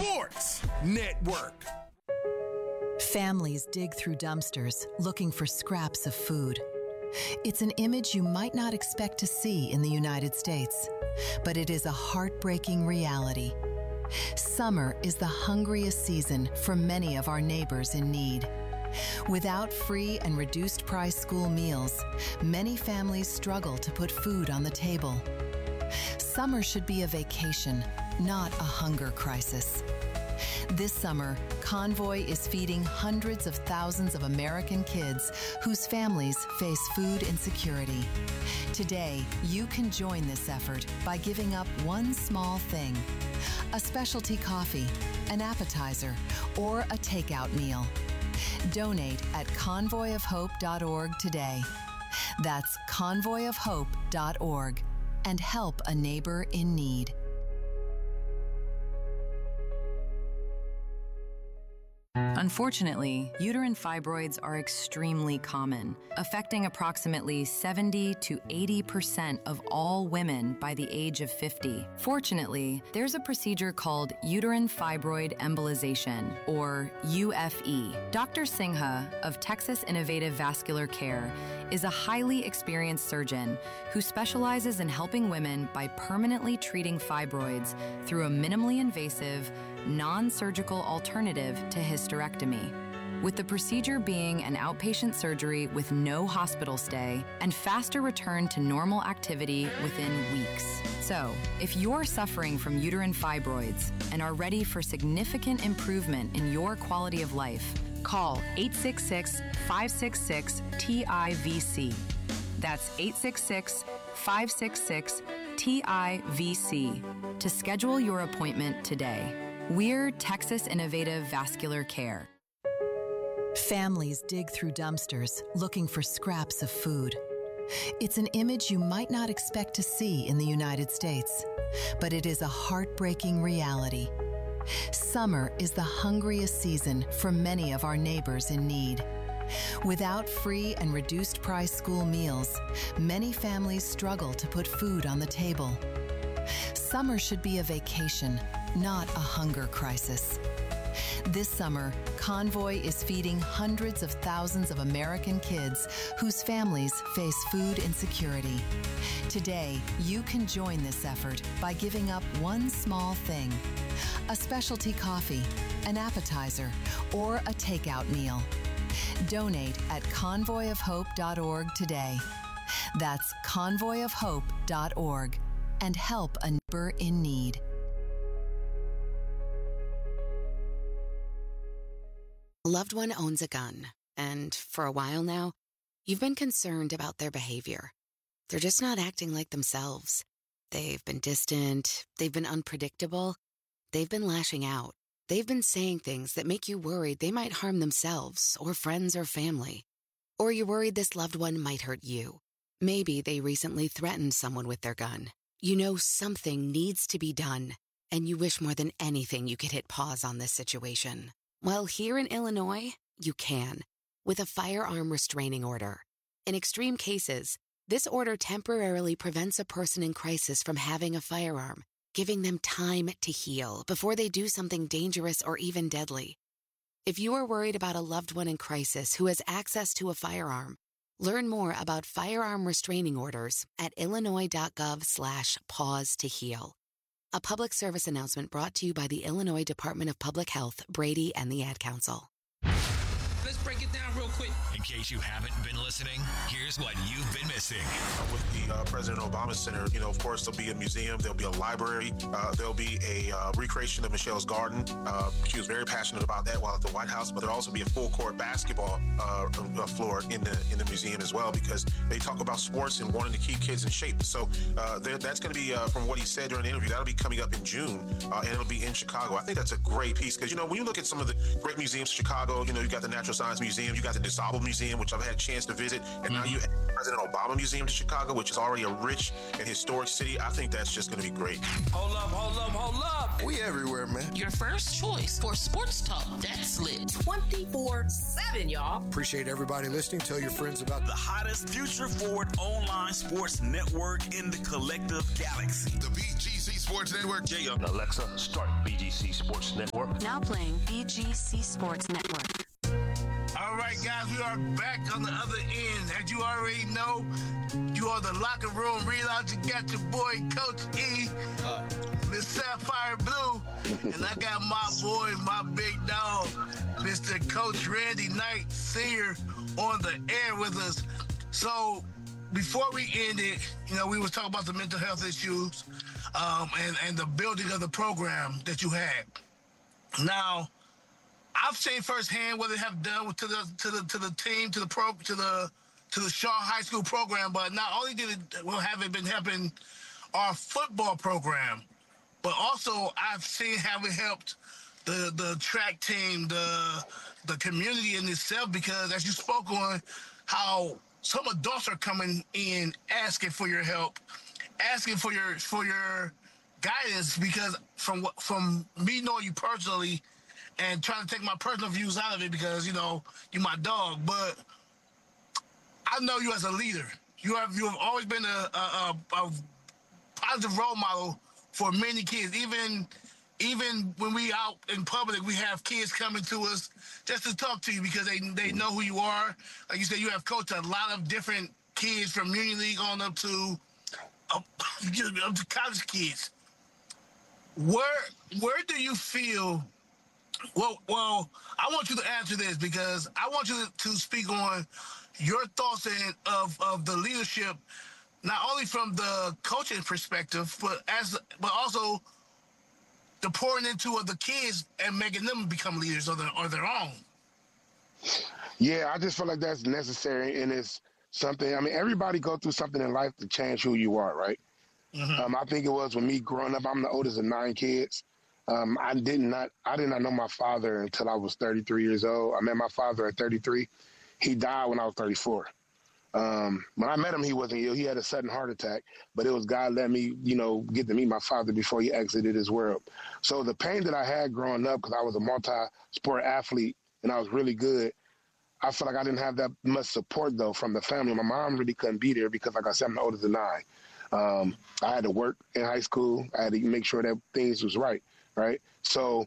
Sports Network. Families dig through dumpsters looking for scraps of food. It's an image you might not expect to see in the United States, but it is a heartbreaking reality. Summer is the hungriest season for many of our neighbors in need. Without free and reduced price school meals, many families struggle to put food on the table. Summer should be a vacation, not a hunger crisis. This summer, Convoy is feeding hundreds of thousands of American kids whose families face food insecurity. Today, you can join this effort by giving up one small thing: a specialty coffee, an appetizer, or a takeout meal. Donate at convoyofhope.org today. That's convoyofhope.org, and help a neighbor in need. Unfortunately, uterine fibroids are extremely common, affecting approximately 70 to 80% of all women by the age of 50. Fortunately, there's a procedure called uterine fibroid embolization, or UFE. Dr. Singha of Texas Innovative Vascular Care is a highly experienced surgeon who specializes in helping women by permanently treating fibroids through a minimally invasive, non-surgical alternative to hysterectomy, with the procedure being an outpatient surgery with no hospital stay and faster return to normal activity within weeks. So, if you're suffering from uterine fibroids and are ready for significant improvement in your quality of life, call 866-566-TIVC. That's 866-566-TIVC to schedule your appointment today. We're Texas Innovative Vascular Care. Families dig through dumpsters looking for scraps of food. It's an image you might not expect to see in the United States, but it is a heartbreaking reality. Summer is the hungriest season for many of our neighbors in need. Without free and reduced price school meals, many families struggle to put food on the table. Summer should be a vacation, not a hunger crisis. This summer, Convoy is feeding hundreds of thousands of American kids whose families face food insecurity. Today, you can join this effort by giving up one small thing: a specialty coffee, an appetizer, or a takeout meal. Donate at convoyofhope.org today. That's convoyofhope.org, and help a neighbor in need. A loved one owns a gun, and for a while now, you've been concerned about their behavior. They're just not acting like themselves. They've been distant, they've been unpredictable, they've been lashing out. They've been saying things that make you worried they might harm themselves or friends or family. Or you're worried this loved one might hurt you. Maybe they recently threatened someone with their gun. You know something needs to be done, and you wish more than anything you could hit pause on this situation. Well, here in Illinois, you can, with a firearm restraining order. In extreme cases, this order temporarily prevents a person in crisis from having a firearm, giving them time to heal before they do something dangerous or even deadly. If you are worried about a loved one in crisis who has access to a firearm, learn more about firearm restraining orders at illinois.gov/pause to heal. A public service announcement brought to you by the Illinois Department of Public Health, Brady, and the Ad Council. Let's break it down real quick. In case you haven't been listening, here's what you've been missing. With the President Obama Center, of course, there'll be a museum, there'll be a library, there'll be a recreation of Michelle's garden. She was very passionate about that while at the White House, but there'll also be a full-court basketball floor in the museum as well, because they talk about sports and wanting to keep kids in shape. So that's going to be, from what he said during the interview, that'll be coming up in June, and it'll be in Chicago. I think that's a great piece, because, when you look at some of the great museums in Chicago, you got the Natural Science Museum, you got the DeSable Museum, which I've had a chance to visit, and now you add the President Obama Museum to Chicago, which is already a rich and historic city. I think that's just going to be great. Hold up. We everywhere, man. Your first choice for sports talk that's lit 24/7, y'all. Appreciate everybody listening. Tell your friends about the hottest future forward online sports network in the collective galaxy. The BGC Sports Network. Alexa, start BGC Sports Network. Now playing BGC Sports Network. All right, guys, we are back on the other end. As you already know, you are the locker room relaunch. You got your boy, Coach E, Miss Sapphire Blue, and I got my boy, my big dog, Mr. Coach Randy Knight, Sr., on the air with us. So before we ended, we was talking about the mental health issues and the building of the program that you had. Now, I've seen firsthand what they have done to the team, to the Shaw High School program. But not only have it been helping our football program, but also I've seen how it helped the track team, the community in itself. Because as you spoke on, how some adults are coming in asking for your help, asking for your guidance. Because from me knowing you personally, and trying to take my personal views out of it because, you're my dog. But I know you as a leader. You have always been a positive role model for many kids. Even when we out in public, we have kids coming to us just to talk to you because they know who you are. Like you said, you have coached a lot of different kids from Union League on up to college kids. Where do you feel... Well, I want you to answer this because I want you to speak on your thoughts of the leadership, not only from the coaching perspective, but also the pouring into of the kids and making them become leaders of their own. Yeah, I just feel like that's necessary, and it's something. I mean, everybody go through something in life to change who you are, right? Mm-hmm. I think it was when me growing up. I'm the oldest of 9 kids. I did not know my father until I was 33 years old. I met my father at 33. He died when I was 34. When I met him, he wasn't ill. He had a sudden heart attack, but it was God let me, get to meet my father before he exited his world. So the pain that I had growing up, because I was a multi-sport athlete and I was really good, I feel like I didn't have that much support, though, from the family. My mom really couldn't be there because, like I said, I'm the oldest of 9. I had to work in high school. I had to make sure that things was right. Right. So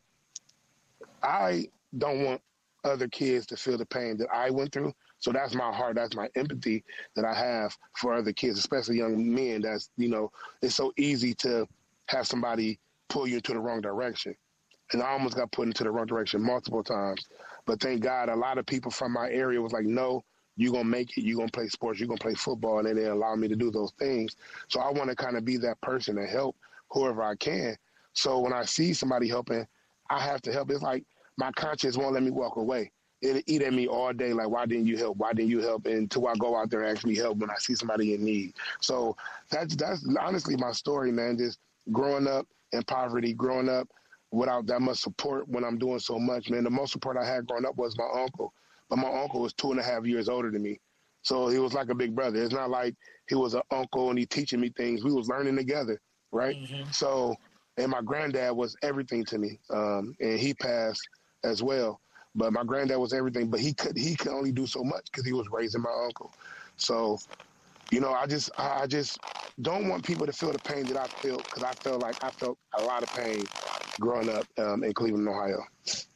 I don't want other kids to feel the pain that I went through. So that's my heart. That's my empathy that I have for other kids, especially young men. That's, it's so easy to have somebody pull you into the wrong direction. And I almost got put into the wrong direction multiple times. But thank God, a lot of people from my area was like, no, you're going to make it. You're going to play sports. You're going to play football. And they didn't allow me to do those things. So I want to kind of be that person to help whoever I can. So when I see somebody helping, I have to help. It's like my conscience won't let me walk away. It'll eat at me all day, like, why didn't you help? Why didn't you help? Until I go out there and actually help when I see somebody in need. So that's honestly my story, man, just growing up in poverty, growing up without that much support when I'm doing so much, man. The most support I had growing up was my uncle. But my uncle was 2.5 years older than me. So he was like a big brother. It's not like he was an uncle and he teaching me things. We was learning together, right? Mm-hmm. So... And my granddad was everything to me, and he passed as well. But my granddad was everything, but he could only do so much because he was raising my uncle. So, I just don't want people to feel the pain that I feel, because I felt a lot of pain growing up in Cleveland, Ohio.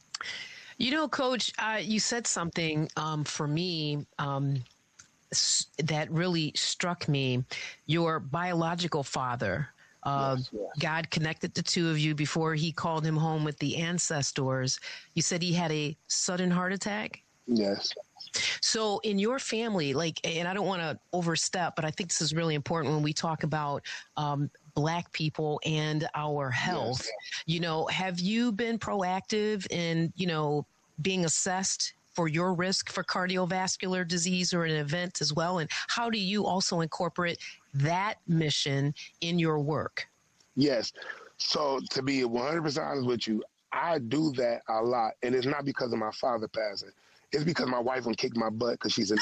Coach, you said something for me that really struck me. Your biological father. Yes. God connected the two of you before he called him home with the ancestors. You said he had a sudden heart attack? Yes. So in your family, and I don't want to overstep, but I think this is really important when we talk about Black people and our health. Yes. Have you been proactive in, being assessed for your risk for cardiovascular disease or an event as well? And how do you also incorporate that mission in your work? Yes. So to be 100% honest with you, I do that a lot. And it's not because of my father passing. It's because my wife will kick my butt because she's a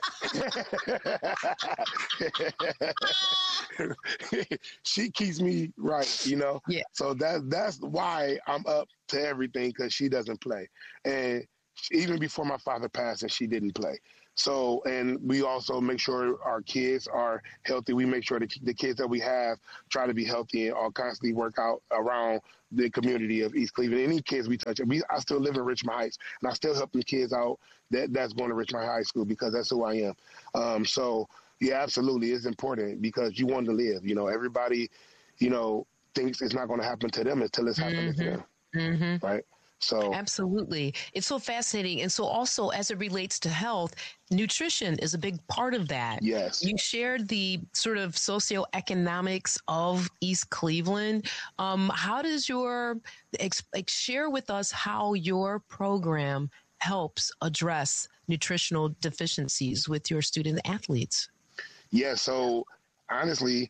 nurse. She keeps me right, Yeah. So that's why I'm up to everything, because she doesn't play. And even before my father passed, and she didn't play. So, and we also make sure our kids are healthy. We make sure the kids that we have try to be healthy and all constantly work out around the community of East Cleveland. Any kids we touch, I still live in Richmond Heights, and I still help the kids out that's going to Richmond High School because that's who I am. So, yeah, absolutely, it's important because you want to live. You know, everybody, you know, thinks it's not going to happen to them until it's happening to them, right? So absolutely. It's so fascinating. And so also as it relates to health, nutrition is a big part of that. Yes. You shared the sort of socioeconomics of East Cleveland. How does your, share with us how your program helps address nutritional deficiencies with your student athletes? Yeah. So honestly,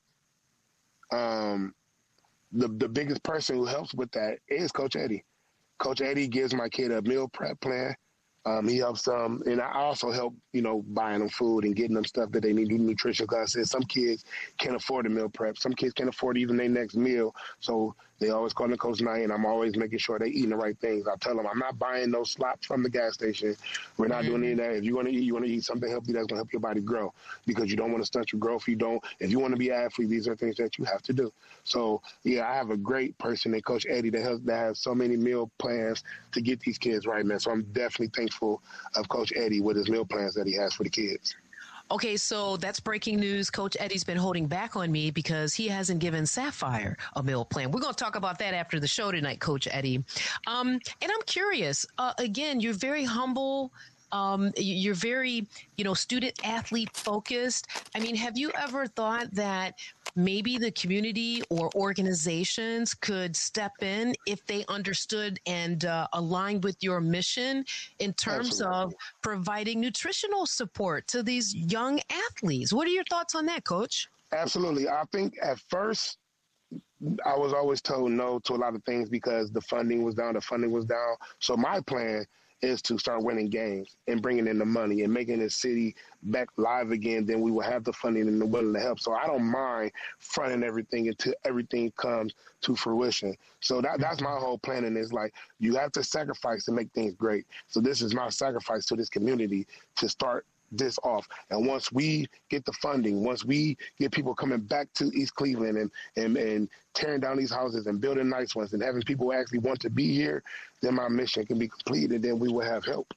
the biggest person who helps with that is Coach Eddie. Coach Eddie gives my kid a meal prep plan. He helps them, and I also help, you know, buying them food and getting them stuff that they need to do nutrition. Because I said some kids can't afford a meal prep. Some kids can't afford even their next meal. So they always call me Coach Knight, and I'm always making sure they're eating the right things. I tell them I'm not buying no slops from the gas station. We're not doing any of that. If you want to eat something healthy that's going to help your body grow, because you don't want to stunt your growth. If you want to be an athlete, these are things that you have to do. So, yeah, I have a great person named Coach Eddie that has so many meal plans to get these kids right, man. So I'm definitely thankful of Coach Eddie with his meal plans that he has for the kids. Okay, so that's breaking news. Coach Eddie's been holding back on me because he hasn't given Sapphire a meal plan. We're going to talk about that after the show tonight, Coach Eddie. And I'm curious, again, you're very humble. You're very, student athlete focused. I mean, have you ever thought that maybe the community or organizations could step in if they understood and aligned with your mission in terms of providing nutritional support to these young athletes? What are your thoughts on that, Coach? Absolutely. I think at first I was always told no to a lot of things because the funding was down. So my plan is to start winning games and bringing in the money and making the city back live again. Then we will have the funding and the willing to help. So I don't mind fronting everything until everything comes to fruition. So that's my whole plan. And it's like, you have to sacrifice to make things great. So this is my sacrifice to this community to start this off. And once we get the funding, once we get people coming back to East Cleveland and tearing down these houses and building nice ones and having people actually want to be here, then my mission can be completed. Then we will have help.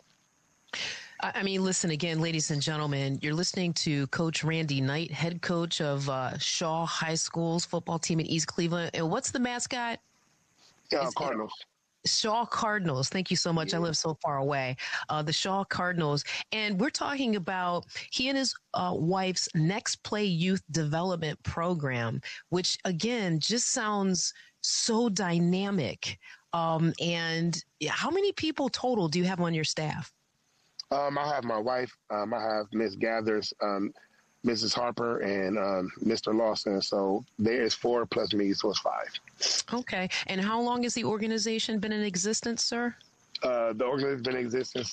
I mean, listen again, ladies and gentlemen, you're listening to Coach Randy Knight, head coach of Shaw High School's football team in East Cleveland. And what's the mascot? Cardinals. Shaw Cardinals. Thank you so much. Yeah. I live so far away. The Shaw Cardinals. And we're talking about he and his wife's Next Play Youth Development Program, which, again, just sounds so dynamic. And how many people total do you have on your staff? I have my wife. I have Miss Gathers, Mrs. Harper, and Mr. Lawson. So there's 4 plus me, so it's 5. Okay. And how long has the organization been in existence, sir? The organization has been in existence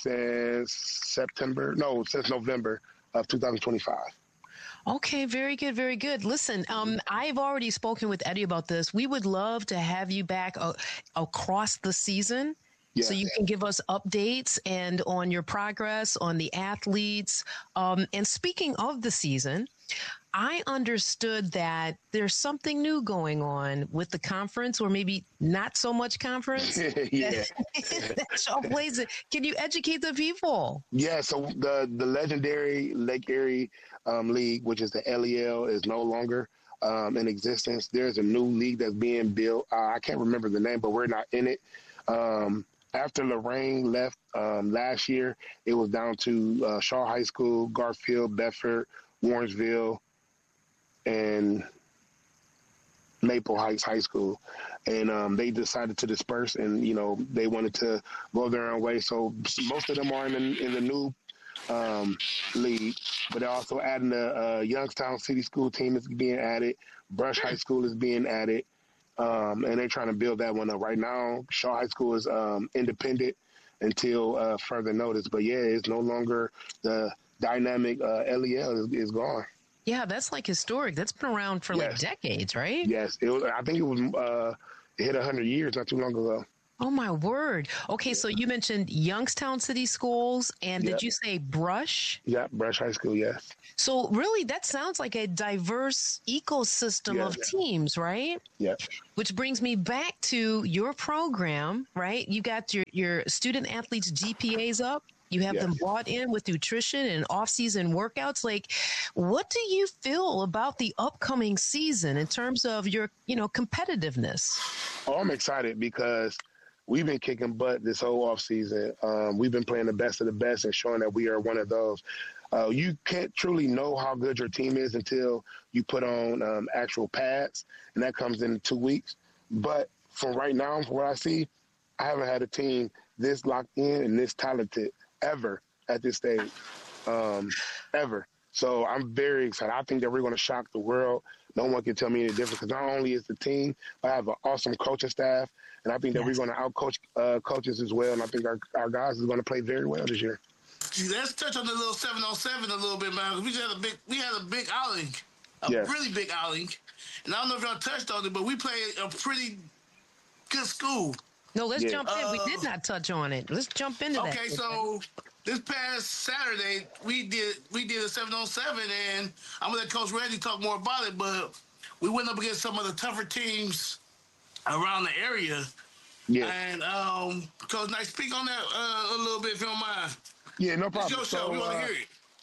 since November of 2025. Okay, very good, very good. Listen, I've already spoken with Eddie about this. We would love to have you back across the season. Yeah. So you can give us updates and on your progress on the athletes. And speaking of the season, I understood that there's something new going on with the conference, or maybe not so much conference. Yeah. That's all blazing. Can you educate the people? Yeah. So the legendary Lake Erie League, which is the LEL, is no longer in existence. There's a new league that's being built. I can't remember the name, but we're not in it. After Lorraine left last year, it was down to Shaw High School, Garfield, Bedford, Warrensville, and Maple Heights High School. And they decided to disperse, and, they wanted to go their own way. So most of them are in the new league, but they're also adding the Youngstown City School team is being added. Brush High School is being added. And they're trying to build that one up. Right now, Shaw High School is independent until further notice. But, yeah, it's no longer the dynamic LEL is gone. Yeah, that's like historic. That's been around for like decades, right? Yes. I think it hit 100 years not too long ago. Oh, my word. Okay, so you mentioned Youngstown City Schools, and did you say Brush? Yeah, Brush High School, yes. So really, that sounds like a diverse ecosystem of teams, right? Yeah. Which brings me back to your program, right? You got your student athletes' GPAs up. You have them bought in with nutrition and off-season workouts. Like, what do you feel about the upcoming season in terms of your, competitiveness? Oh, I'm excited because we've been kicking butt this whole offseason. We've been playing the best of the best and showing that we are one of those. You can't truly know how good your team is until you put on actual pads, and that comes in 2 weeks. But from right now, from what I see, I haven't had a team this locked in and this talented ever at this stage, ever. So I'm very excited. I think that we're going to shock the world. No one can tell me any different because not only is the team, but I have an awesome coaching staff, and I think that we're going to outcoach coaches as well, and I think our guys are going to play very well this year. Let's touch on the little 7-on-7 a little bit, man. We had a big outing, really big outing, and I don't know if y'all touched on it, but we played a pretty good school. No, let's jump in. We did not touch on it. Let's jump into that. Okay, so this past Saturday we did a 7-on-7, and I'm gonna let Coach Reggie talk more about it. But we went up against some of the tougher teams around the area. Yeah. And Coach Knight, speak on that a little bit if you don't mind. Yeah, no problem. It's your show. We want to hear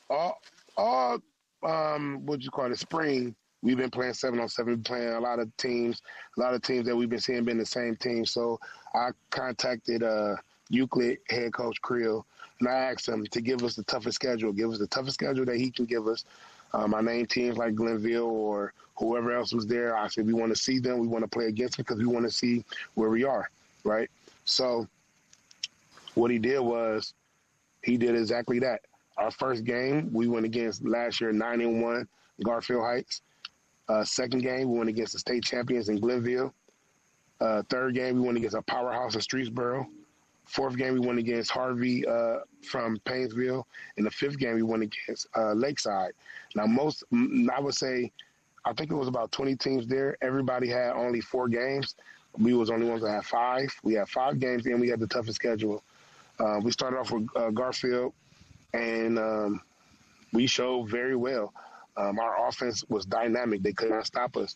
it. What you call it, spring. We've been playing 7-on-7. We've been playing a lot of teams that we've been seeing been the same team. So I contacted Euclid head coach Creel, and I asked him to give us the toughest schedule. Give us the toughest schedule that he can give us. I named teams like Glenville or whoever else was there. I said we want to see them. We want to play against them because we want to see where we are, right? So what he did was he did exactly that. Our first game, we went against last year 9-1 Garfield Heights. Second game, we went against the state champions in Glenville. Third game, we went against a powerhouse in Streetsboro. Fourth game, we went against Harvey from Painesville. And the fifth game, we went against Lakeside. Now, I would say, I think it was about 20 teams there. Everybody had only 4 games. We was the only ones that had 5. We had 5 games, and we had the toughest schedule. We started off with Garfield, and we showed very well. Our offense was dynamic. They could not stop us.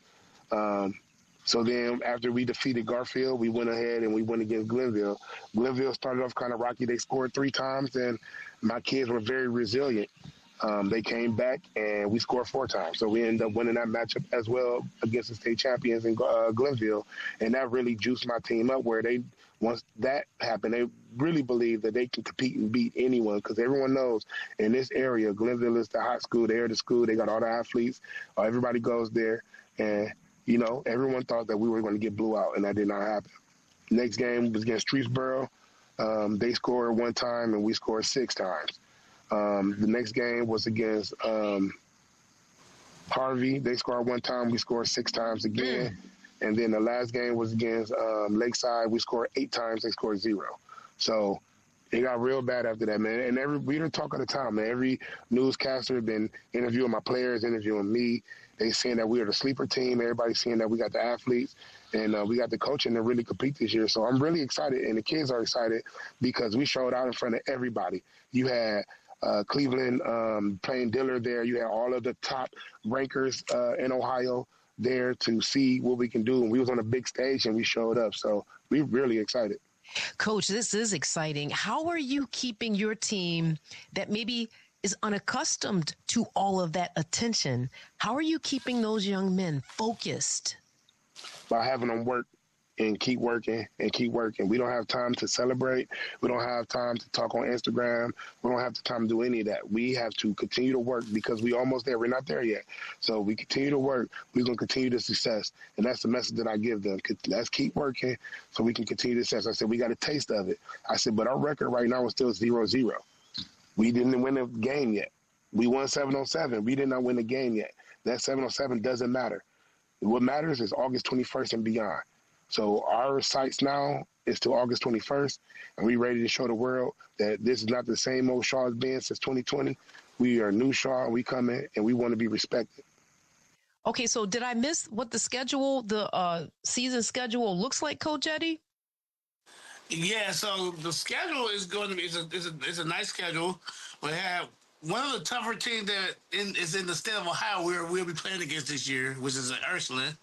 So then after we defeated Garfield, we went ahead and we went against Glenville. Glenville started off kind of rocky. They scored 3 times, and my kids were very resilient. They came back, and we scored 4 times. So we ended up winning that matchup as well against the state champions in Glenville, and that really juiced my team up where once that happened, they really believe that they can compete and beat anyone because everyone knows in this area, Glenville is the hot school. They're the school. They got all the athletes. Everybody goes there. And, everyone thought that we were going to get blew out, and that did not happen. Next game was against Streetsboro. They scored 1 time, and we scored 6 times. The next game was against Harvey. They scored 1 time. We scored 6 times again. And then the last game was against Lakeside. We scored 8 times. They scored 0. So it got real bad after that, man. And we don't talk all the time, man. Every newscaster been interviewing my players, interviewing me. They saying that we are the sleeper team. Everybody's saying that we got the athletes and we got the coaching to really compete this year. So I'm really excited, and the kids are excited because we showed out in front of everybody. You had Cleveland playing Dillard there. You had all of the top rankers in Ohio there to see what we can do. And we was on a big stage, and we showed up. So we're really excited. Coach, this is exciting. How are you keeping your team that maybe is unaccustomed to all of that attention? How are you keeping those young men focused? By having them work and keep working and keep working. We don't have time to celebrate. We don't have time to talk on Instagram. We don't have the time to do any of that. We have to continue to work because we're almost there. We're not there yet. So we continue to work. We're going to continue the success. And that's the message that I give them. Let's keep working so we can continue the success. I said, we got a taste of it. I said, but our record right now is still 0-0. We didn't win a game yet. We won 7-on-7. We did not win the game yet. That 7-on-7 doesn't matter. What matters is August 21st and beyond. So our sights now is to August 21st, and we're ready to show the world that this is not the same old Shaw has been since 2020. We are new Shaw, we coming, and we want to be respected. Okay, so did I miss what the season schedule looks like, Coach Eddie? Yeah, so the schedule is going to be it's a nice schedule. We have one of the tougher teams that is in the state of Ohio we'll be playing against this year, which is Ursuline.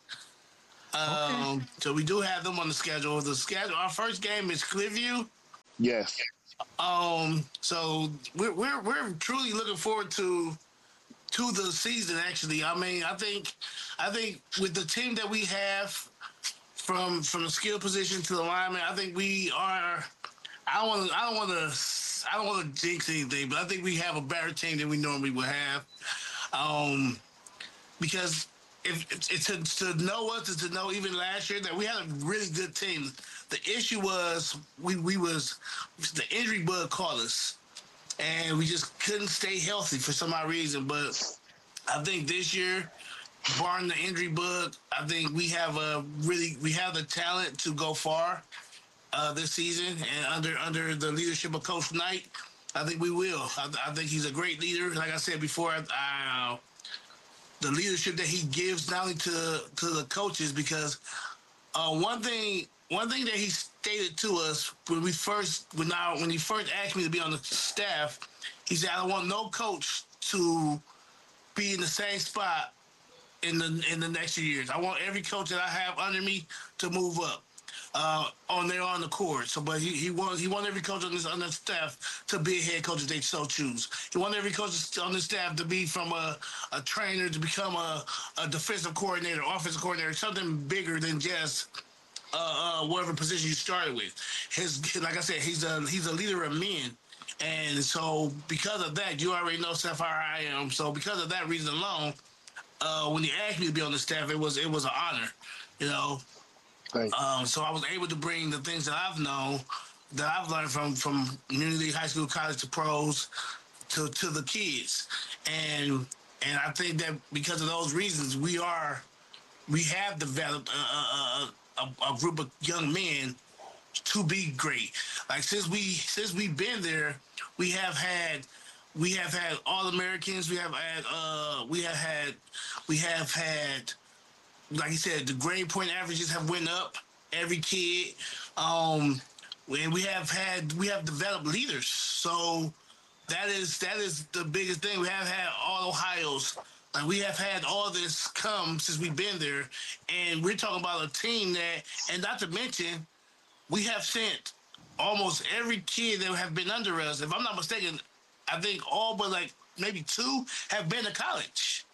So we do have them on the schedule. Our first game is Clearview. Yes. So we're truly looking forward to the season. Actually, I mean, I think with the team that we have, from the skill position to the lineman, I think we are. I don't want to jinx anything, but I think we have a better team than we normally would have. Because if to know us is to know even last year that we had a really good team. The issue was the injury bug caught us, and we just couldn't stay healthy for some odd reason. But I think this year, barring the injury bug, I think we have the talent to go far this season, and under the leadership of Coach Knight, I think we will. I think he's a great leader. Like I said before, the leadership that he gives not only to the coaches, because one thing that he stated to us when he first asked me to be on the staff, he said, "I don't want no coach to be in the same spot in the next few years. I want every coach that I have under me to move up on the court." So, but he wants every coach on the staff to be a head coach if they so choose. He wants every coach on the staff to be from a trainer to become a defensive coordinator, offensive coordinator, something bigger than just whatever position you started with. Like I said, he's a leader of men. And so because of that, you already know Sapphire I am. So because of that reason alone, when he asked me to be on the staff, it was an honor, you know. So I was able to bring the things that I've known, that I've learned from community, high school, college to pros to the kids. And I think that because of those reasons, we have developed a group of young men to be great. Like since we've been there, we have had All-Americans. We have had, like you said, the grade point averages have went up. Every kid, and we have developed leaders. So that is the biggest thing. We have had all Ohio's. Like we have had all this come since we've been there, and we're talking about a team that, and not to mention, we have sent almost every kid that have been under us. If I'm not mistaken, I think all but like maybe 2 have been to college.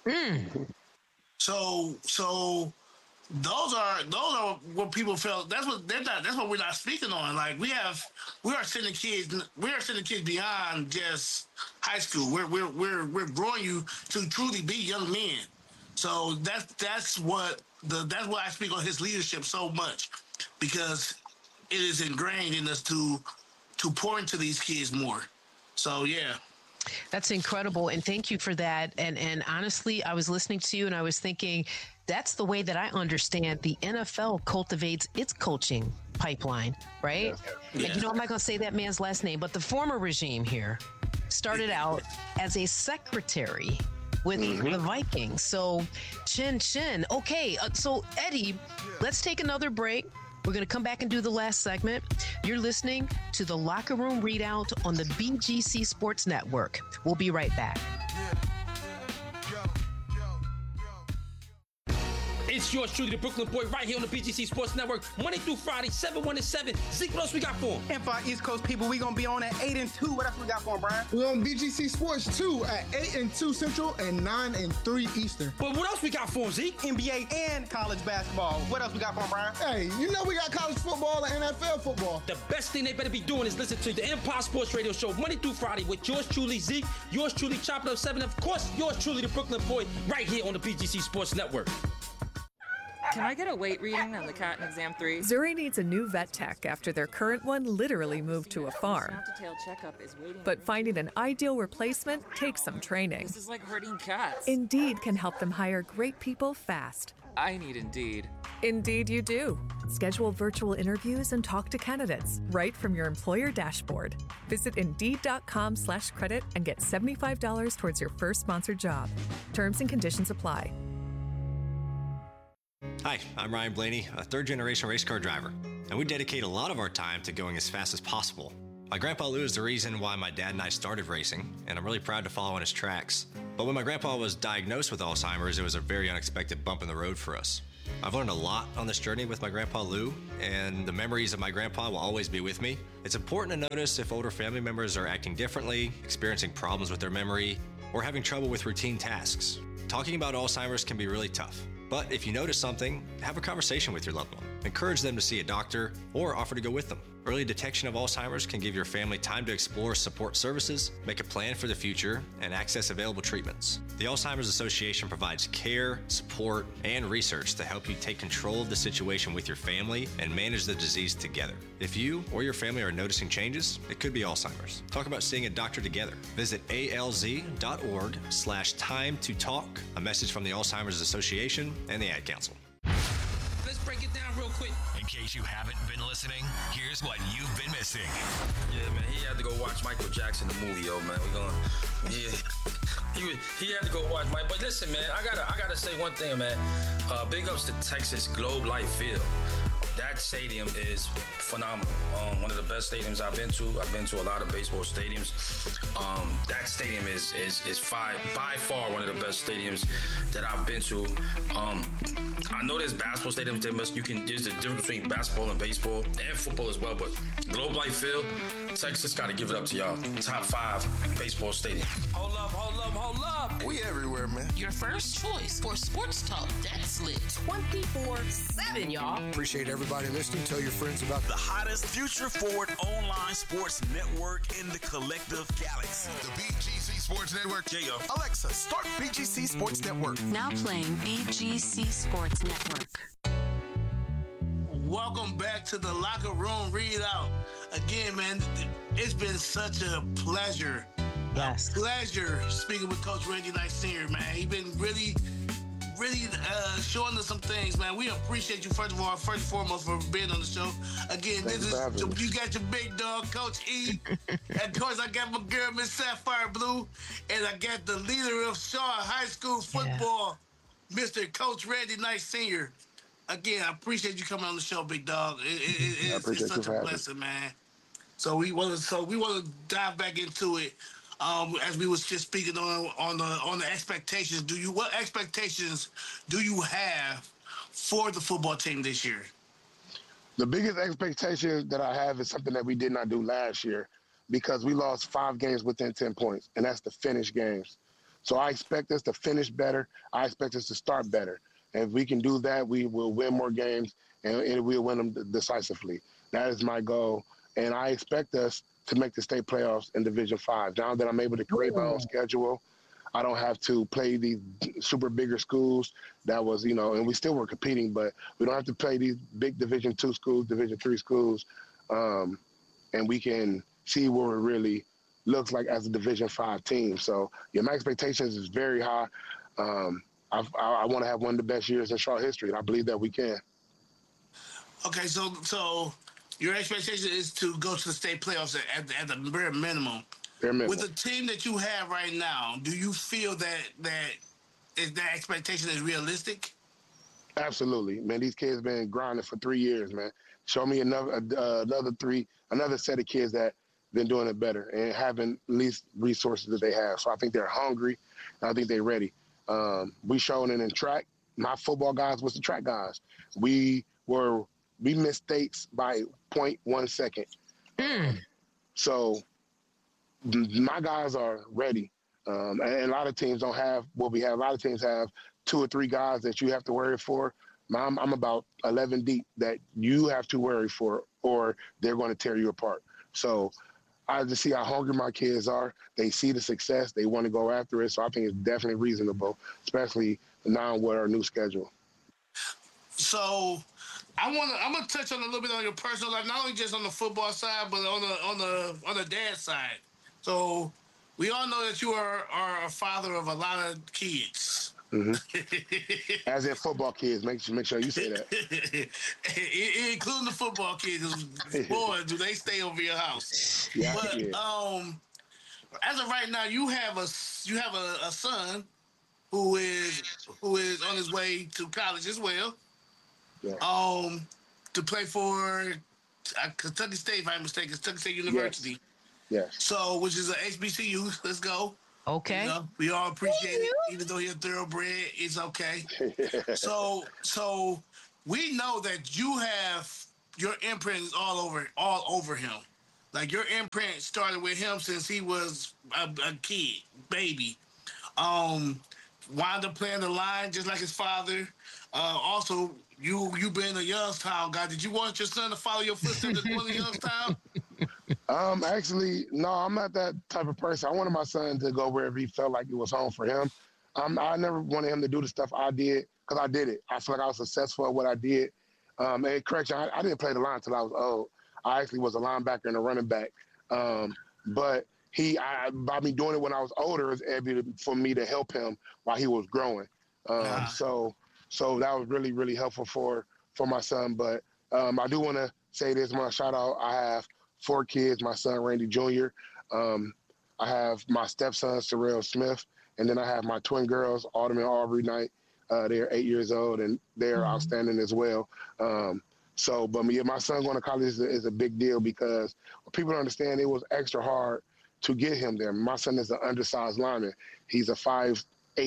So those are what people felt. That's what we're not speaking on. Like we are sending kids beyond just high school. We're growing you to truly be young men. So that's what I speak on his leadership so much, because it is ingrained in us to pour into these kids more. So yeah. That's incredible, and thank you for that. And honestly, I was listening to you and I was thinking, that's the way that I understand the NFL cultivates its coaching pipeline, right? Yeah. And I'm not going to say that man's last name, but the former regime here started out as a secretary with the Vikings. So chin. Okay, so Eddie, let's take another break. We're going to come back and do the last segment. You're listening to the Locker Room Readout on the BGC Sports Network. We'll be right back. It's yours truly, the Brooklyn Boy, right here on the BGC Sports Network, Monday through Friday, 7, 1 to 7. Zeke, what else we got for him? And for our East Coast people, we going to be on at 8 and 2. What else we got for him, Brian? We're on BGC Sports 2 at 8 and 2 Central and 9 and 3 Eastern. But what else we got for him, Zeke? NBA and college basketball. What else we got for him, Brian? Hey, you know we got college football and NFL football. The best thing they better be doing is listen to the Empire Sports Radio Show, Monday through Friday, with yours truly, Zeke, yours truly, Chopping Up 7, of course, yours truly, the Brooklyn Boy, right here on the BGC Sports Network. Can I get a weight reading on the cat in exam 3? Zuri needs a new vet tech after their current one literally moved to a farm. Snap-to-tail checkup is waiting. But finding an ideal replacement takes some training. This is like herding cats. Indeed can help them hire great people fast. I need Indeed. Indeed you do. Schedule virtual interviews and talk to candidates right from your employer dashboard. Visit Indeed.com/credit and get $75 towards your first sponsored job. Terms and conditions apply. Hi, I'm Ryan Blaney, a third-generation race car driver. and we dedicate a lot of our time to going as fast as possible. My grandpa Lou is the reason why my dad and I started racing, and I'm really proud to follow in his tracks. But when my grandpa was diagnosed with Alzheimer's, it was a very unexpected bump in the road for us. I've learned a lot on this journey with my grandpa Lou, and the memories of my grandpa will always be with me. It's important to notice if older family members are acting differently, experiencing problems with their memory, or having trouble with routine tasks. Talking about Alzheimer's can be really tough, but if you notice something, have a conversation with your loved one. Encourage them to see a doctor or offer to go with them. Early detection of Alzheimer's can give your family time to explore support services, make a plan for the future, and access available treatments. The Alzheimer's Association provides care, support, and research to help you take control of the situation with your family and manage the disease together. If you or your family are noticing changes, it could be Alzheimer's. Talk about seeing a doctor together. Visit alz.org/time to talk. A message from the Alzheimer's Association and the Ad Council. Let's break it down real quick. In case you haven't been listening, here's what you've been missing. Yeah, man, he had to go watch Michael Jackson the movie, yo, man. He had to go watch Mike. But listen, man, I gotta say one thing, man. Big ups to Texas Globe Life Field. That stadium is phenomenal. One of the best stadiums I've been to. I've been to a lot of baseball stadiums. That stadium is by far one of the best stadiums that I've been to. I know there's basketball stadiums. There's a difference between basketball and baseball and football as well. But Globe Life Field, Texas got to give it up to y'all. Top 5 baseball stadium. Hold up. We everywhere, man. Your first choice for sports talk that's lit 24/7, y'all. Appreciate everybody listening. Tell your friends about the hottest future forward online sports network in the collective galaxy. The BGC Sports Network. Yeah, yo. Alexa, start BGC Sports Network. Now playing BGC Sports Network. Welcome back to the Locker Room Readout. Again, man, it's been such a pleasure. Yes. A pleasure speaking with Coach Randy Knight Sr., man. He's been really showing us some things, man. We appreciate you, first and foremost, for being on the show. Again, you got your big dog, Coach E. And of course, I got my girl, Miss Sapphire Blue. And I got the leader of Shaw High School football, Mr. Coach Randy Knight Sr. Again, I appreciate you coming on the show, big dog. It's such a blessing, man. So we want to dive back into it. As we was just speaking on the expectations, what expectations do you have for the football team this year? The biggest expectation that I have is something that we did not do last year, because we lost 5 games within 10 points, and that's the finish games. So I expect us to finish better. I expect us to start better. And if we can do that, we will win more games, and we'll win them decisively. That is my goal. And I expect us to make the state playoffs in Division 5. Now that I'm able to create my own schedule, I don't have to play these super bigger schools. That was, and we still were competing, but we don't have to play these big Division 2 schools, Division 3 schools, and we can see what it really looks like as a Division 5 team. So, my expectations is very high. I want to have one of the best years in Shaw history, and I believe that we can. Okay, so your expectation is to go to the state playoffs at the bare minimum. With the team that you have right now, do you feel that expectation is realistic? Absolutely, man. These kids been grinding for 3 years, man. Show me another set of kids that been doing it better and having at least resources that they have. So I think they're hungry, and I think they're ready. We showing it in track. My football guys was the track guys. We missed states by 0.1 second. So my guys are ready. And a lot of teams don't have what we have. A lot of teams have 2 or 3 guys that you have to worry for. I'm about 11 deep that you have to worry for, or they're going to tear you apart. So I just see how hungry my kids are. They see the success. They want to go after it. So I think it's definitely reasonable, especially now with our new schedule. So I'm gonna touch on a little bit on your personal life, not only just on the football side, but on the dad side. So we all know that you are a father of a lot of kids. Mm-hmm. As in football kids, make sure you say that. Including the football kids. Boy, do they stay over your house. Yeah, but as of right now, you have a son who is on his way to college as well. Yeah. to play for Kentucky State, if I'm mistaken, Kentucky State University. Yes. So, which is a HBCU. Let's go. Okay. You know, we all appreciate it, even though you're a thoroughbred. It's okay. So we know that you have your imprint is all over him. Like your imprint started with him since he was a kid, baby. Wound up playing the line just like his father. Also, you being a Youngstown guy, did you want your son to follow your footsteps going to Youngstown? Actually, no, I'm not that type of person. I wanted my son to go wherever he felt like it was home for him. I never wanted him to do the stuff I did because I did it. I feel like I was successful at what I did. And correction, I didn't play the line until I was old. I actually was a linebacker and a running back. But by me doing it when I was older, it was able for me to help him while he was growing. So that was really, really helpful for my son. But I do want to say this, my shout out, I have 4 kids, my son, Randy Jr. I have my stepson, Sorrell Smith, and then I have my twin girls, Autumn and Aubrey Knight. They're 8 years old, and they're outstanding as well. But my son going to college is a big deal because people don't understand it was extra hard to get him there. My son is an undersized lineman. He's a 5'8",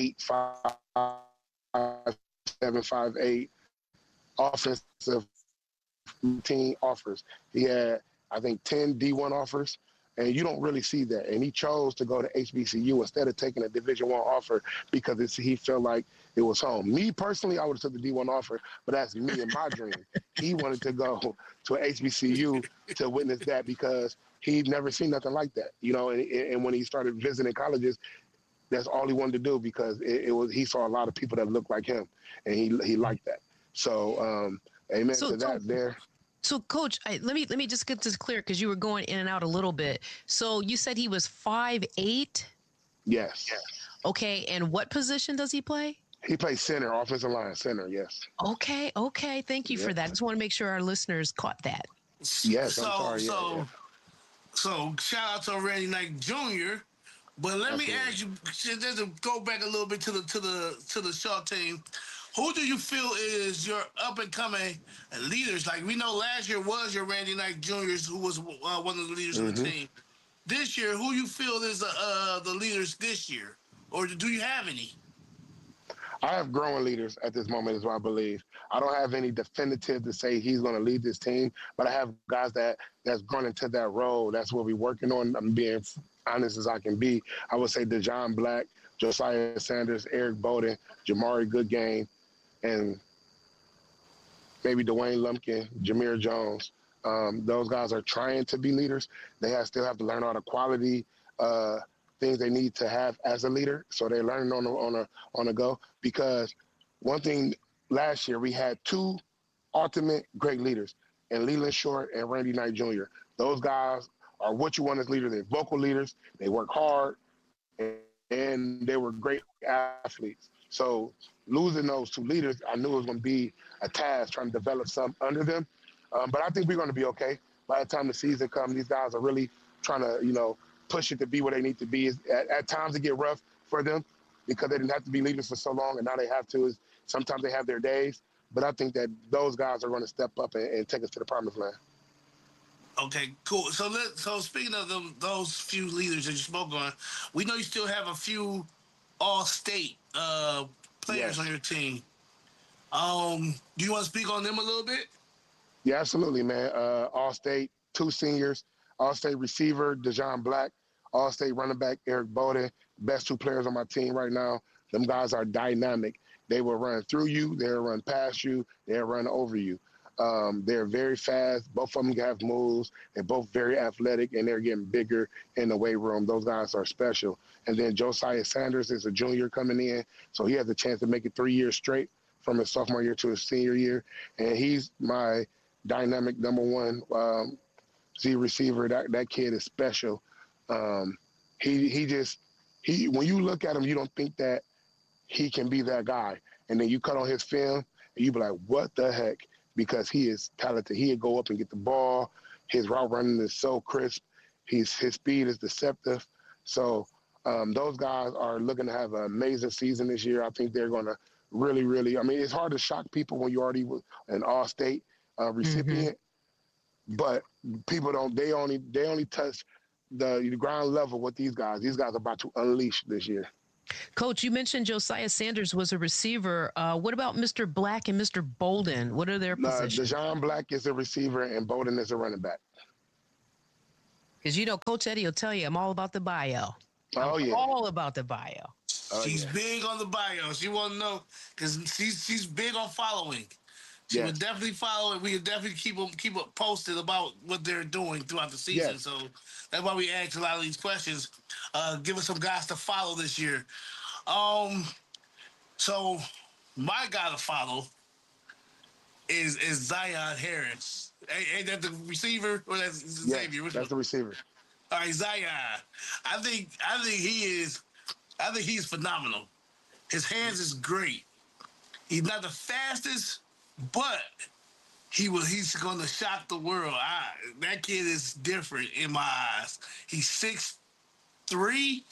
5'7", 5'8", offensive team offers. He had, I think, 10 D1 offers, and you don't really see that. And he chose to go to HBCU instead of taking a Division I offer because he felt like it was home. Me personally, I would have took the D1 offer, but that's me and my dream. He wanted to go to an HBCU to witness that because he'd never seen nothing like that, you know. And when he started visiting colleges, that's all he wanted to do because he saw a lot of people that looked like him, and he liked that. So, amen to that there. So, Coach, let me just get this clear because you were going in and out a little bit. So you said he was 5'8"? Yes. Okay, and what position does he play? He plays center, offensive line, center, yes. Okay. Thank you for that. Just want to make sure our listeners caught that. Yes, I'm sorry. So shout out to Randy Knight Jr., but let me ask you, just to go back a little bit to the Shaw team, who do you feel is your up-and-coming leaders? Like, we know last year was your Randy Knight Jr., who was one of the leaders of the team. This year, who you feel is the leaders this year? Or do you have any? I have growing leaders at this moment is what I believe. I don't have any definitive to say he's going to lead this team, but I have guys that's grown into that role. That's what we're working on. I'm being honest as I can be. I would say Dejon Black, Josiah Sanders, Eric Bowden, Jamari Goodgame, and maybe Dwayne Lumpkin, Jameer Jones. Those guys are trying to be leaders. They still have to learn all the quality things they need to have as a leader. So they're learning on the go. Because one thing last year, we had 2 ultimate great leaders, and Leland Short and Randy Knight Jr. Those guys are what you want as leaders. They're vocal leaders. They work hard, and they were great athletes. So losing those 2 leaders, I knew it was going to be a task trying to develop some under them. But I think we're going to be okay. By the time the season comes, these guys are really trying to, push it to be where they need to be. At times it get rough for them because they didn't have to be leaders for so long, and now they have to. Sometimes they have their days. But I think that those guys are going to step up and take us to the promised land. Okay, cool. So speaking of those few leaders that you spoke on, we know you still have a few all-state players on your team. Do you want to speak on them a little bit? Yeah, absolutely, man. All-state, 2 seniors, all-state receiver, Dejon Black, all-state running back, Eric Bowden, best 2 players on my team right now. Them guys are dynamic. They will run through you. They'll run past you. They'll run over you. They're very fast. Both of them have moves. They're both very athletic, and they're getting bigger in the weight room. Those guys are special. And then Josiah Sanders is a junior coming in, so he has a chance to make it 3 years straight from his sophomore year to his senior year. And he's my dynamic number 1 Z receiver. That kid is special. When you look at him, you don't think that he can be that guy. And then you cut on his film, and you be like, what the heck? Because he is talented. He'll go up and get the ball. His route running is so crisp. His speed is deceptive. So those guys are looking to have an amazing season this year. I think they're going to really, really – I mean, it's hard to shock people when you're already an all-state, recipient, but people don't. They only touch the ground level with these guys. These guys are about to unleash this year. Coach, you mentioned Josiah Sanders was a receiver. What about Mr. Black and Mr. Bolden? What are their positions? Dejon Black is a receiver and Bolden is a running back. Because, Coach Eddie will tell you, I'm all about the bio. I'm all about the bio. She's big on the bio. She won't know because she's big on following. She would definitely follow it. We would definitely keep them posted about what they're doing throughout the season. So that's why we ask a lot of these questions. Give us some guys to follow this year. So my guy to follow is Zion Harris. Ain't that the receiver or that's Xavier? That's the receiver. All right, Zion. I think he's phenomenal. His hands is great. He's not the fastest, but he's going to shock the world. That kid is different in my eyes. He's 6'3",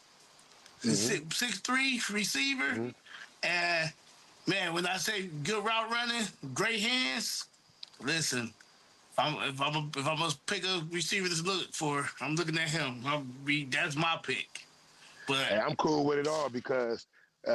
6'3" receiver. And, man, when I say good route running, great hands, listen, if I'm going to pick a receiver to look for, I'm looking at him. That's my pick. But hey, I'm cool with it all because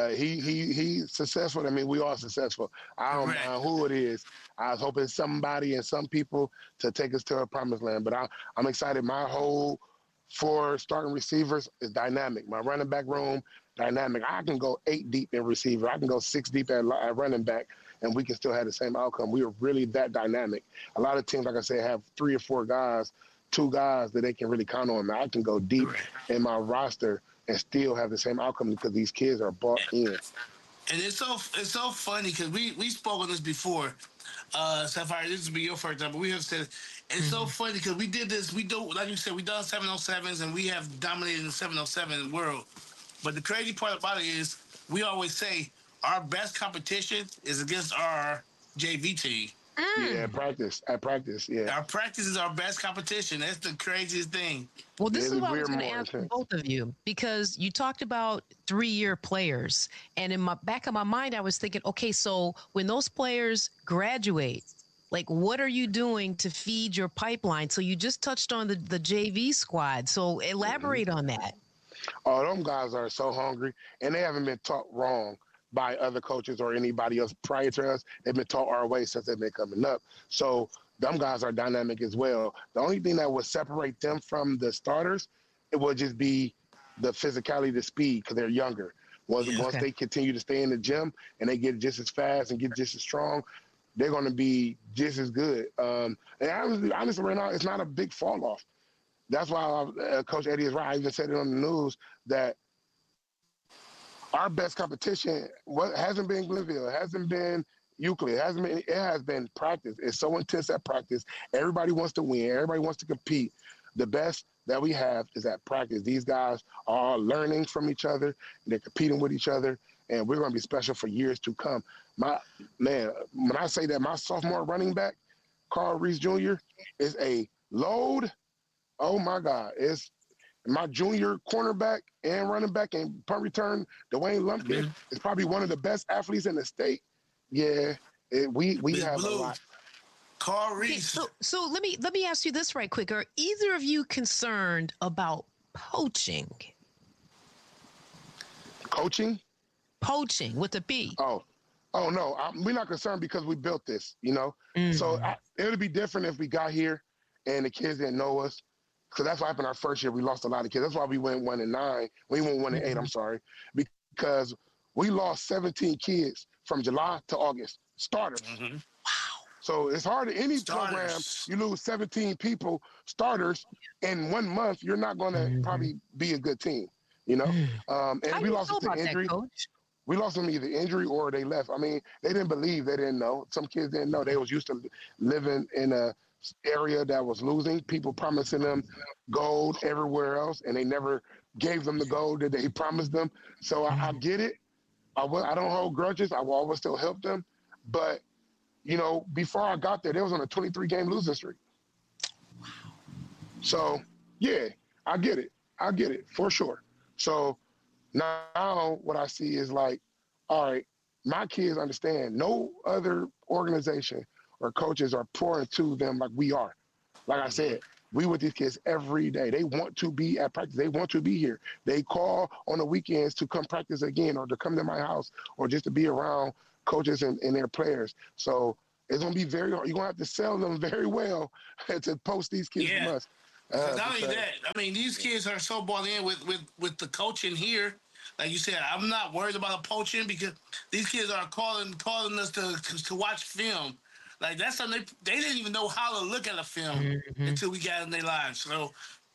he's successful. I mean, we are successful. I don't mind who it is. I was hoping somebody and some people to take us to a promised land. But I'm excited. My whole 4 starting receivers is dynamic. My running back room, dynamic. I can go 8 deep in receiver. I can go 6 deep at running back, and we can still have the same outcome. We are really that dynamic. A lot of teams, like I said, have 3 or 4 guys, 2 guys that they can really count on. I can go deep in my roster and still have the same outcome because these kids are bought in. And it's so funny because we spoke on this before. Sapphire, this will be your first time, but we have said it's so funny because we did this. We do, like you said, we done 707s and we have dominated the 707 world. But the crazy part about it is we always say our best competition is against our JV team. Yeah, at practice, yeah. Our practice is our best competition. That's the craziest thing. Well, this is what I was going to ask both of you, because you talked about 3-year players. And in my back of my mind, I was thinking, okay, so when those players graduate, like, what are you doing to feed your pipeline? So you just touched on the JV squad. So elaborate on that. Oh, them guys are so hungry, and they haven't been taught wrong by other coaches or anybody else prior to us. They've been taught our way since they've been coming up. So them guys are dynamic as well. The only thing that would separate them from the starters, it would just be the physicality, the speed, because they're younger. Once they continue to stay in the gym and they get just as fast and get just as strong, they're going to be just as good. And honestly, right now, it's not a big fall off. That's why Coach Eddie is right. I even said it on the news that our best competition hasn't been Glenville, it hasn't been Euclid, it has been practice. It's so intense at practice. Everybody wants to win. Everybody wants to compete. The best that we have is at practice. These guys are learning from each other. They're competing with each other, and we're going to be special for years to come. When I say that my sophomore running back, Carl Reese Jr., is a load, oh, my God. It's my junior cornerback and running back and punt return, Dwayne Lumpkin, is probably one of the best athletes in the state. Yeah, we have a lot. Carl Reese. Okay, so let me ask you this right quick. Are either of you concerned about poaching? Coaching? Poaching with a B. Oh no, we're not concerned because we built this, So it would be different if we got here and the kids didn't know us. Because that's what happened our first year. We lost a lot of kids. That's why we went 1-9. We went 1-8, I'm sorry. Because we lost 17 kids from July to August. Starters. Wow. So it's hard in any program. You lose 17 people, starters, in 1 month, you're not going to probably be a good team, And we lost them to injury. We lost them either injury or they left. I mean, they didn't believe. They didn't know. Some kids didn't know. They was used to living in a area that was losing, people promising them gold everywhere else, and they never gave them the gold that they promised them. So I get it. I don't hold grudges. I will always still help them. But, before I got there, they was on a 23-game losing streak. Wow. So, yeah, I get it for sure. So now what I see is like, all right, my kids understand no other organization or coaches are pouring to them like we are. Like I said, we with these kids every day. They want to be at practice. They want to be here. They call on the weekends to come practice again or to come to my house or just to be around coaches and their players. So it's going to be very hard. You're going to have to sell them very well to poach these kids from us. Not only that, I mean, these kids are so bought in with the coaching here. Like you said, I'm not worried about poaching because these kids are calling us to watch film. Like, that's something they didn't even know how to look at a film until we got in their lives. So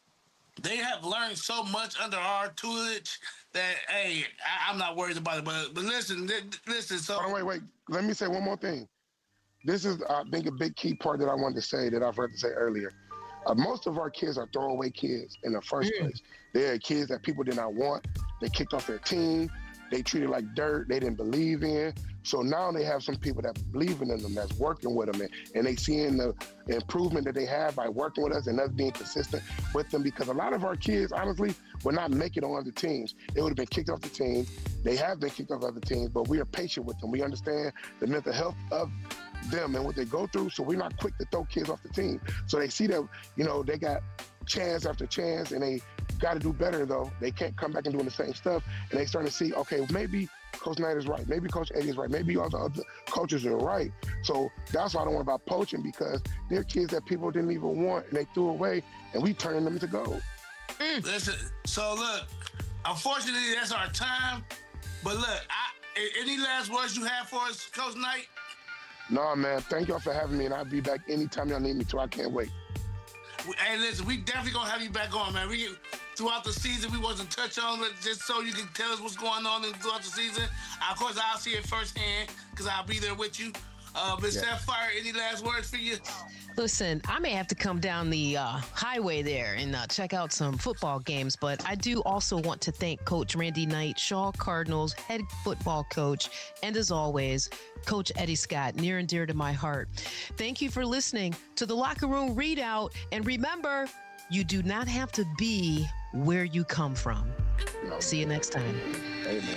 they have learned so much under our tutelage that, hey, I'm not worried about it. But listen. So wait. Let me say one more thing. This is, I think, a big key part that I wanted to say that I forgot to say earlier. Most of our kids are throwaway kids in the first place. They're kids that people did not want. They kicked off their team. They treated like dirt. They didn't believe in. So now they have some people that believe in them, that's working with them, and they seeing the improvement that they have by working with us and us being consistent with them. Because a lot of our kids, honestly, will not make it on other teams. They would have been kicked off the team. They have been kicked off other teams, but we are patient with them. We understand the mental health of them and what they go through, so we're not quick to throw kids off the team. So they see that, they got chance after chance, and they got to do better, though. They can't come back and doing the same stuff, and they starting to see, okay, maybe Coach Knight is right. Maybe Coach Eddie is right. Maybe all the other coaches are right. So that's why I don't want about poaching, because they're kids that people didn't even want, and they threw away, and we turning them into gold. Listen, so look, unfortunately, that's our time. But look, any last words you have for us, Coach Knight? No, man. Thank y'all for having me, and I'll be back anytime y'all need me to. I can't wait. Hey, listen, we definitely going to have you back on, man. Throughout the season, we want to touch on it just so you can tell us what's going on throughout the season. Of course, I'll see it firsthand because I'll be there with you. Ms. Sapphire, any last words for you? Listen, I may have to come down the highway there and check out some football games, but I do also want to thank Coach Randy Knight, Shaw Cardinals head football coach, and as always, Coach Eddie Scott, near and dear to my heart. Thank you for listening to the Locker Room Readout, and remember, you do not have to be where you come from. See you next time. Amen.